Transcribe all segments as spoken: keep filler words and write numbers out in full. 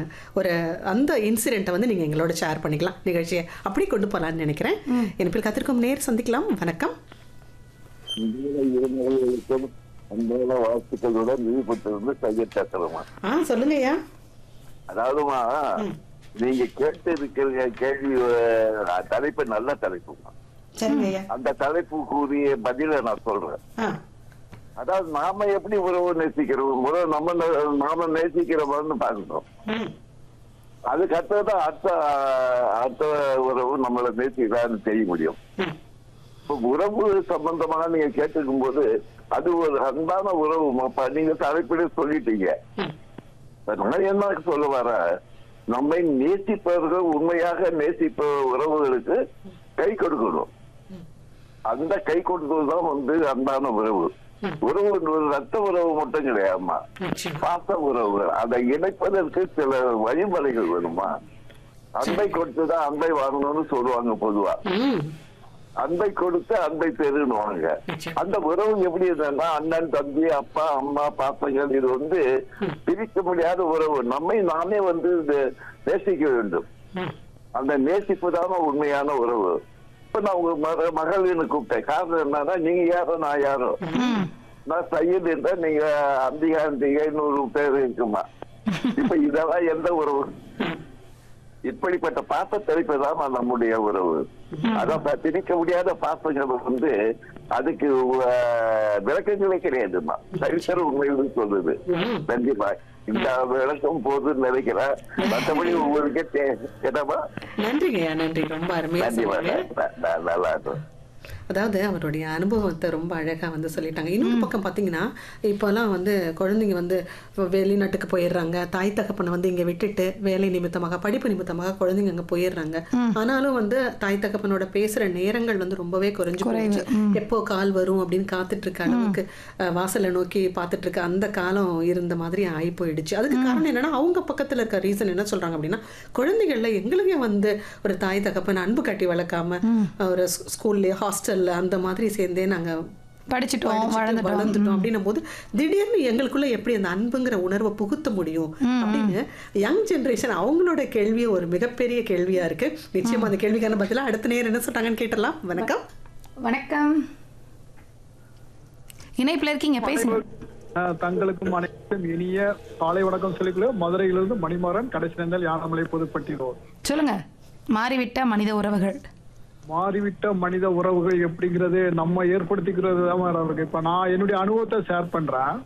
ஒரு அந்த இன்சிடென்ட்டை வந்து நீங்கள் எங்களோட ஷேர் பண்ணிக்கலாம். நிகழ்ச்சியை அப்படி கொண்டு போகலான்னு நினைக்கிறேன். எனக்கு காத்திருக்கும் நேர் சந்திக்கலாம். வணக்கம். வாழ்த்துக்களுடன் ஈடுபட்டிருந்து கையை தட்டுறோமா? ஆ சொல்லுங்கய்யா. அதாவதுமா நீங்க கேட்டு இருக்கிற கேள்வி தலைப்பு நல்ல தலைப்புமா. அந்த தலைப்புக்குரிய பதில நான் சொல்றேன். அதாவது நாம எப்படி உறவு நேசிக்கிறோம், உறவு நம்ம நாம நேசிக்கிறோம்னு பார்க்கணும். அதுக்கு அடுத்ததான் அடுத்த அடுத்த உறவு நம்மளை நேசிக்கிறான்னு தெரிய முடியும். இப்ப உறவு சம்பந்தமாக நீங்க கேட்டுக்கும் போது அது ஒரு அன்பான உறவு. நீங்க தலைப்பிட சொல்லிட்டீங்க. நான் என்ன சொல்ல வர, நம்மை நேசிப்பவர்கள் உண்மையாக நேசிப்ப உறவுகளுக்கு கை கொடுக்கணும். அந்த கை கொடுத்தது தான் வந்து அன்பான உறவு. உறவு ரத்த உறவு மட்டும் கிடையாதுமா, பாச உறவுகள். அதை இணைப்பதற்கு சில வழிமுறைகள் வேணுமா. அன்பை கொடுத்துதான் அன்பை வாங்கணும்னு சொல்லுவாங்க பொதுவா. அன்பை கொடுத்து அன்பை பெருணுவாங்க. அந்த உறவு எப்படி இருந்தா அண்ணன் தம்பி அப்பா அம்மா பாப்பங்கள், இது வந்து பிரிக்க முடியாத உறவு. நம்மை நாமே வந்து நேசிக்க வேண்டும். அந்த நேசிப்பு தான் உண்மையான உறவு. இப்ப நான் உங்க மக மகளிர்னு கூப்பிட்டேன். காரணம் என்னன்னா, நீங்க யாரோ நான் யாரோ. நான் சையது இருந்தா நீங்க அம்பிகா அம்பிகா இன்னொரு பேர் இருக்குமா. இப்ப இதெல்லாம் எந்த உறவு? இப்படிப்பட்ட பாச தெளிப்புதான் நம்முடைய உறவு. அதான் பிரிக்க முடியாத பாசங்கள் வந்து அதுக்கு விளக்கங்களே கிடையாதுமா. சரிசர உண்மையில் சொல்லுது. கண்டிப்பா இந்த விளக்கம் போதுன்னு நினைக்கிறேன். மற்றபடி உங்களுக்கு கேட்டமா. நன்றிங்கய்யா, நன்றி. ரொம்ப அருமையா நல்லா இருக்கும். அதாவது அவருடைய அனுபவத்தை ரொம்ப அழகாக வந்து சொல்லிட்டாங்க. இன்னொரு பக்கம் பார்த்தீங்கன்னா, இப்போல்லாம் வந்து குழந்தைங்க வந்து வெளிநாட்டுக்கு போயிடுறாங்க. தாய் தகப்பனை வந்து இங்கே விட்டுட்டு வேலை நிமித்தமாக படிப்பு நிமித்தமாக குழந்தைங்க அங்கே போயிடுறாங்க. ஆனாலும் வந்து தாய் தகப்பனோட பேசுகிற நேரங்கள் வந்து ரொம்பவே குறைஞ்சு போயிடுச்சு. எப்போ கால் வரும் அப்படின்னு காத்துட்டு இருக்க அளவுக்கு வாசலை நோக்கி பார்த்துட்டு இருக்க அந்த காலம் இருந்த மாதிரி ஆகி போயிடுச்சு. அதுக்கு காரணம் என்னன்னா, அவங்க பக்கத்தில் இருக்க ரீசன் என்ன சொல்றாங்க அப்படின்னா, குழந்தைகள்ல எங்களுக்கே வந்து ஒரு தாய் தகப்பன் அன்பு காட்டி வளர்க்காம ஒரு ஸ்கூல்ல ஹாஸ்டல் அந்த மாதிரி சேர்ந்தே நாங்க படிச்சுட்டோம் வளர்ந்துட்டோம் அப்படின்னும் போது திடீர்னு எங்களுக்குள்ள எப்படி அந்த அன்புங்கிற உணர்வை புகுத்த முடியும் அப்படின்னு யங் ஜெனரேஷன் அவங்களோட கேள்வியே ஒரு மிகப்பெரிய கேள்வியா இருக்கு. நிச்சயமா அந்த கேள்விக்கான பதிலா அடுத்த நேரம் என்ன சொல்றாங்கன்னு கேட்டலாம். வணக்கம். வணக்கம், இணைப்புல இருக்கீங்க, பேசுங்க. தங்களுக்கும் அனைத்தும் இனிய காலை வணக்கம் சொல்லிக்கொள்ள மதுரையிலிருந்து மணிமாறன், கடைசி நேர்ந்தால் யானமலை பொதுப்பட்டி ரோட். சொல்லுங்க. மாறிவிட்ட மனித உறவுகள் மாறிவிட்ட மனித உறவுகள் எப்படிங்கிறது நம்ம ஏற்படுத்திக்கிறது தான் இருக்கு. இப்ப நான் என்னுடைய அனுபவத்தை ஷேர் பண்றேன்.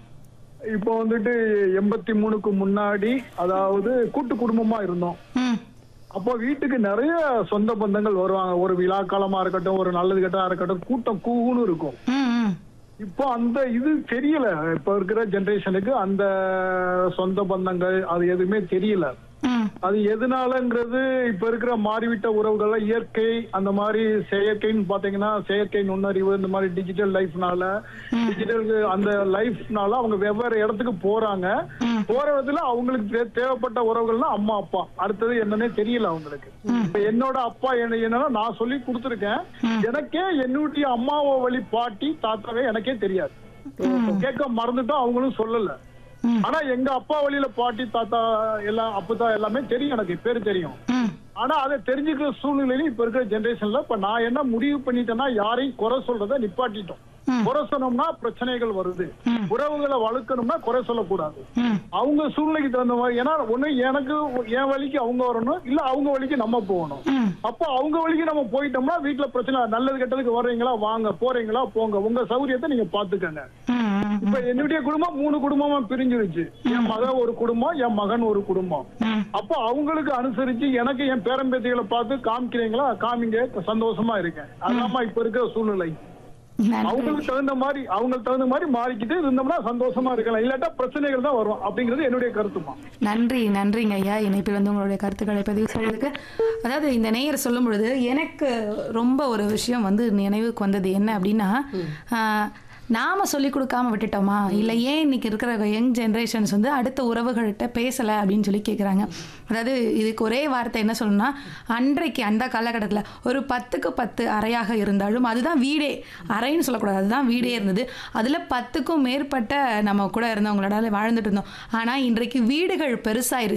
இப்போ வந்துட்டு எண்பத்தி மூணுக்கு முன்னாடி, அதாவது கூட்டு குடும்பமா இருந்தோம். அப்போ வீட்டுக்கு நிறைய சொந்த பந்தங்கள் வருவாங்க. ஒரு விழா காலமா இருக்கட்டும், ஒரு நல்லது கெட்டா இருக்கட்டும், கூட்டம் கூன்னு இருக்கும். இப்போ அந்த இது தெரியல. இப்ப இருக்கிற ஜெனரேஷனுக்கு அந்த சொந்த பந்தங்கள் அது எதுவுமே தெரியல. அது எதனாலங்கிறது இப்ப இருக்கிற மாறிவிட்ட உறவுகள் இயற்கை அந்த மாதிரி செயற்கைன்னு பாத்தீங்கன்னா, செயற்கை நுண்ணறிவு இந்த மாதிரி டிஜிட்டல் லைஃப்னால டிஜிட்டல் அந்த லைஃப்னால அவங்க வெவ்வேறு இடத்துக்கு போறாங்க. போற விதத்துல அவங்களுக்கு தேவைப்பட்ட உறவுகள்னா அம்மா அப்பா, அடுத்தது என்னன்னே தெரியல அவங்களுக்கு. இப்ப என்னோட அப்பா என்ன என்னன்னா நான் சொல்லி கொடுத்துருக்கேன். எனக்கே என்னுடைய அம்மாவை வழி பாட்டி தாத்தாவே எனக்கே தெரியாது. கேட்க மறந்துட்டோம், அவங்களும் சொல்லல. ஆனா எங்க அப்பா வழியில பாட்டி தாத்தா எல்லாம் அப்பதான் எல்லாமே தெரியும், எனக்கு பேரு தெரியும். ஆனா அதை தெரிஞ்சுக்கிற சூழ்நிலையில இப்ப இருக்கிற ஜெனரேஷன்ல இப்ப நான் என்ன முடிவு பண்ணிட்டேன்னா, யாரையும் குறை சொல்றத நிப்பாட்டிட்டோம். குறை சொன்னோம்னா பிரச்சனைகள் வருது. உறவுகளை வளர்க்கணும்னா குறை சொல்லக்கூடாது. அவங்க சூழ்நிலைக்கு தகுந்த மாதிரி. ஏன்னா ஒண்ணு எனக்கு என் வழிக்கு அவங்க வரணும், இல்ல அவங்க வழிக்கு நம்ம போகணும். அப்போ அவங்க வழிக்கு நம்ம போயிட்டோம்னா வீட்டுல பிரச்சனை. நல்லது கெட்டதுக்கு வர்றீங்களா வாங்க, போறீங்களா போங்க, உங்க சௌகரியத்தை நீங்க பாத்துக்கங்க. இப்ப என்னுடைய குடும்பம் மூணு குடும்பமா பிரிஞ்சிருச்சு. என் மகன் ஒரு குடும்பம், என் மகன் ஒரு குடும்பம். அப்போ அவங்களுக்கு அனுசரிச்சு எனக்கு என் பேரம்பேத்திகளை பார்த்து காமிக்கிறீங்களா, காமிங்க, சந்தோஷமா இருக்கேன். அதாம இப்ப இருக்கிற சூழ்நிலை. அவங்களுக்கு தகுந்த மாதிரி அவங்களுக்கு தகுந்த மாதிரி மாறிக்கிட்டு இருந்தோம்னா சந்தோஷமா இருக்கலாம். இல்லாட்டா பிரச்சனைகள் தான் வரும் அப்படிங்கிறது என்னுடைய கருத்துமா. நன்றி, நன்றிங்க ஐயா, இணைப்பில் வந்து உங்களுடைய கருத்துக்களை பதிவு செய்வதற்கு. அதாவது இந்த நேயர் சொல்லும் பொழுது எனக்கு ரொம்ப ஒரு விஷயம் வந்து நினைவுக்கு வந்தது. என்ன அப்படின்னா, நாம சொல்லி கொடுக்காம விட்டுட்டோமா, இல்லை ஏன் இன்னைக்கு இருக்கிற யங் ஜென்ரேஷன்ஸ் வந்து அடுத்த உறவுகள்கிட்ட பேசலை அப்படின்னு சொல்லி கேட்குறாங்க. அதாவது இதுக்கு ஒரே வார்த்தை என்ன சொல்லணும்னா, அன்றைக்கு அந்த காலகட்டத்தில் ஒரு பத்துக்கு பத்து அறையாக இருந்தாலும் அதுதான் வீடே. அறைன்னு சொல்லக்கூடாது, அதுதான் வீடே இருந்தது. அதில் பத்துக்கும் மேற்பட்ட நம்ம கூட இருந்தவங்களோட வாழ்ந்துட்டு இருந்தோம். ஆனால் இன்றைக்கு வீடுகள் பெருசாயிருச்சு.